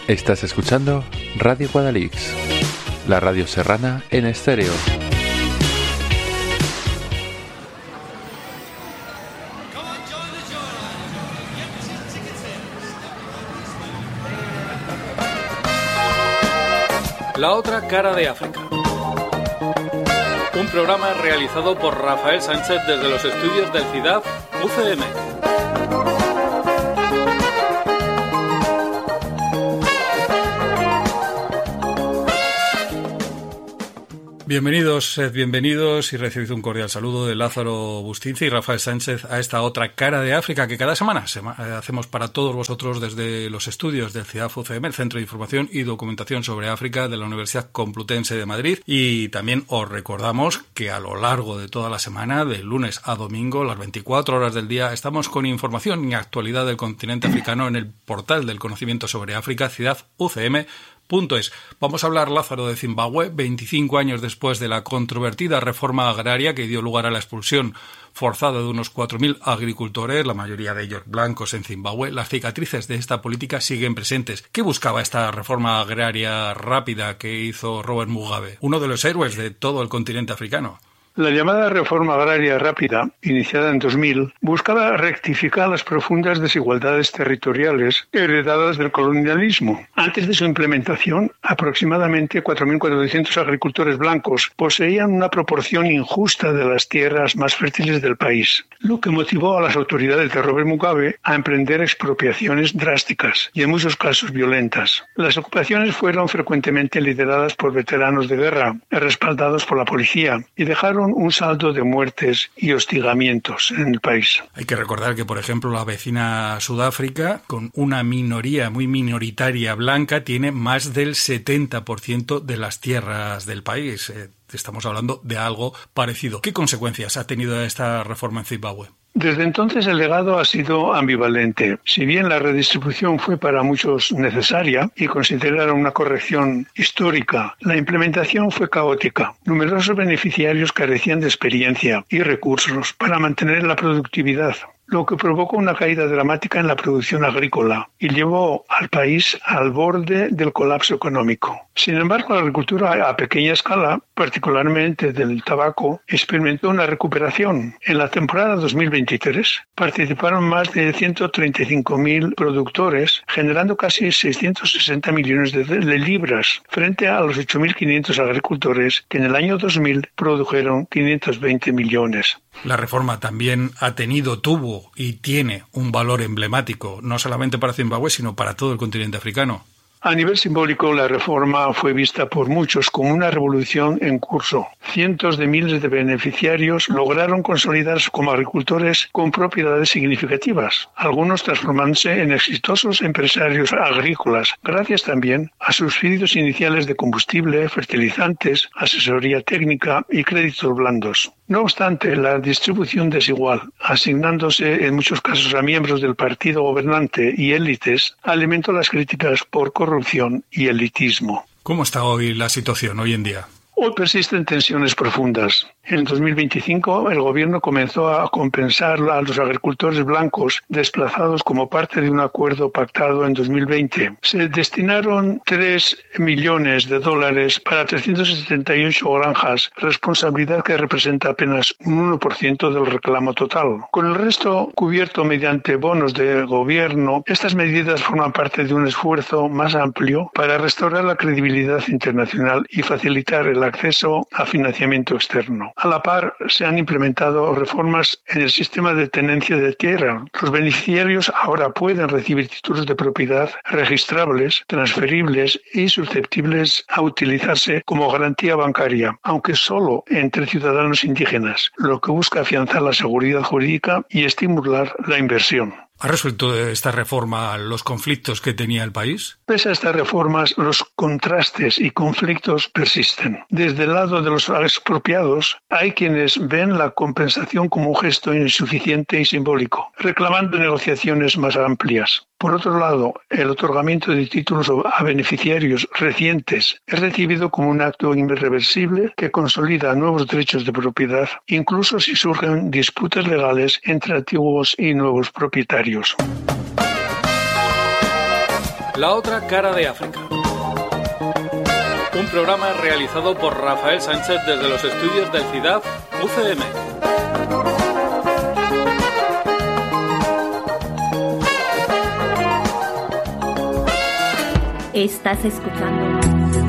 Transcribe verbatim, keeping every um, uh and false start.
Estás escuchando Radio Guadalix, la radio serrana en estéreo. La otra cara de África. Un programa realizado por Rafael Sánchez desde los estudios del C I D A F U C M. Bienvenidos, sed bienvenidos y recibid un cordial saludo de Lázaro Bustince y Rafael Sánchez a esta otra cara de África que cada semana hacemos para todos vosotros desde los estudios del C I D A F U C M, el Centro de Información y Documentación sobre África de la Universidad Complutense de Madrid. Y también os recordamos que a lo largo de toda la semana, de lunes a domingo, las veinticuatro horas del día, estamos con información y actualidad del continente africano en el portal del conocimiento sobre África, C I D A F U C M. Punto es. Vamos a hablar, Lázaro, de Zimbabue, veinticinco años después de la controvertida reforma agraria que dio lugar a la expulsión forzada de unos cuatro mil agricultores, la mayoría de ellos blancos en Zimbabue. Las cicatrices de esta política siguen presentes. ¿Qué buscaba esta reforma agraria rápida que hizo Robert Mugabe, uno de los héroes de todo el continente africano? La llamada reforma agraria rápida, iniciada en dos mil, buscaba rectificar las profundas desigualdades territoriales heredadas del colonialismo. Antes de su implementación, aproximadamente cuatro mil cuatrocientos agricultores blancos poseían una proporción injusta de las tierras más fértiles del país, lo que motivó a las autoridades de Robert Mugabe a emprender expropiaciones drásticas y en muchos casos violentas. Las ocupaciones fueron frecuentemente lideradas por veteranos de guerra, respaldados por la policía, y dejaron un saldo de muertes y hostigamientos en el país. Hay que recordar que, por ejemplo, la vecina Sudáfrica, con una minoría muy minoritaria blanca, tiene más del setenta por ciento de las tierras del país. Eh, estamos hablando de algo parecido. ¿Qué consecuencias ha tenido esta reforma en Zimbabue? Desde entonces el legado ha sido ambivalente. Si bien la redistribución fue para muchos necesaria y consideraron una corrección histórica, la implementación fue caótica. Numerosos beneficiarios carecían de experiencia y recursos para mantener la productividad, lo que provocó una caída dramática en la producción agrícola y llevó al país al borde del colapso económico. Sin embargo, la agricultura a pequeña escala, particularmente del tabaco, experimentó una recuperación. En la temporada dos mil veintitrés participaron más de ciento treinta y cinco mil productores, generando casi seiscientos sesenta millones de libras, frente a los ocho mil quinientos agricultores que en el año dos mil produjeron quinientos veinte millones. La reforma también ha tenido, tuvo y tiene un valor emblemático, no solamente para Zimbabue, sino para todo el continente africano. A nivel simbólico, la reforma fue vista por muchos como una revolución en curso. Cientos de miles de beneficiarios lograron consolidarse como agricultores con propiedades significativas, algunos transformándose en exitosos empresarios agrícolas, gracias también a subsidios iniciales de combustible, fertilizantes, asesoría técnica y créditos blandos. No obstante, la distribución desigual, asignándose en muchos casos a miembros del partido gobernante y élites, alimentó las críticas por corrupción y elitismo. ¿Cómo está hoy la situación hoy en día? Hoy persisten tensiones profundas. En dos mil veinticinco, el gobierno comenzó a compensar a los agricultores blancos desplazados como parte de un acuerdo pactado en dos mil veinte. Se destinaron tres millones de dólares para trescientas setenta y ocho granjas, responsabilidad que representa apenas un uno por ciento del reclamo total. Con el resto cubierto mediante bonos de gobierno, estas medidas forman parte de un esfuerzo más amplio para restaurar la credibilidad internacional y facilitar el acceso a financiamiento externo. A la par, se han implementado reformas en el sistema de tenencia de tierra. Los beneficiarios ahora pueden recibir títulos de propiedad registrables, transferibles y susceptibles a utilizarse como garantía bancaria, aunque solo entre ciudadanos indígenas, lo que busca afianzar la seguridad jurídica y estimular la inversión. ¿Ha resuelto esta reforma los conflictos que tenía el país? Pese a estas reformas, los contrastes y conflictos persisten. Desde el lado de los expropiados, hay quienes ven la compensación como un gesto insuficiente y simbólico, reclamando negociaciones más amplias. Por otro lado, el otorgamiento de títulos a beneficiarios recientes es recibido como un acto irreversible que consolida nuevos derechos de propiedad, incluso si surgen disputas legales entre antiguos y nuevos propietarios. La otra cara de África. Un programa realizado por Rafael Sánchez desde los estudios del C I D A F U C M. Estás escuchando